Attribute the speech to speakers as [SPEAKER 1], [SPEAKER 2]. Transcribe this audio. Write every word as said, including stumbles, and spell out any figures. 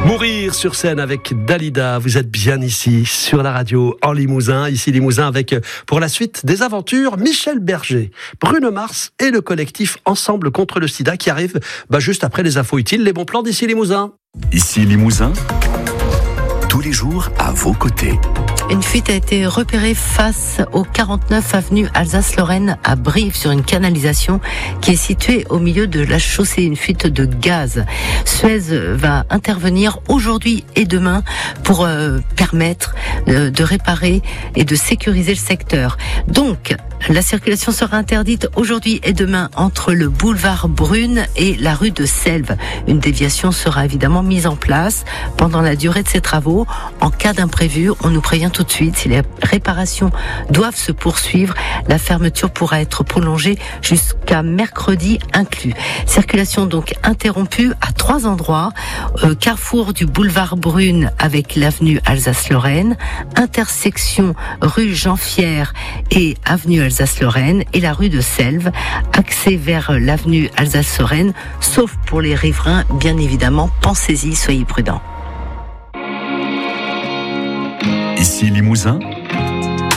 [SPEAKER 1] Mourir sur scène avec Dalida, vous êtes bien ici sur la radio en Limousin, ici Limousin avec pour la suite des aventures Michel Berger, Bruno Mars et le collectif Ensemble contre le sida qui arrive bah, juste après les infos utiles, les bons plans d'ici Limousin.
[SPEAKER 2] Ici Limousin, tous les jours à vos côtés.
[SPEAKER 3] Une fuite a été repérée face au quarante-neuf avenue Alsace-Lorraine à Brive sur une canalisation qui est située au milieu de la chaussée, une fuite de gaz. Suez va intervenir aujourd'hui et demain pour euh, permettre euh, de réparer et de sécuriser le secteur. Donc, la circulation sera interdite aujourd'hui et demain entre le boulevard Brune et la rue de Selve. Une déviation sera évidemment mise en place pendant la durée de ces travaux. En cas d'imprévu, on nous prévient tout de suite. Si les réparations doivent se poursuivre, la fermeture pourra être prolongée jusqu'à mercredi inclus. Circulation donc interrompue à trois endroits. Euh, carrefour du boulevard Brune avec l'avenue Alsace-Lorraine, intersection rue Jean-Fière et avenue Alsace-Lorraine et la rue de Selve, accès vers l'avenue Alsace-Lorraine, sauf pour les riverains, bien évidemment. Pensez-y, soyez prudents.
[SPEAKER 2] Ici Limousin,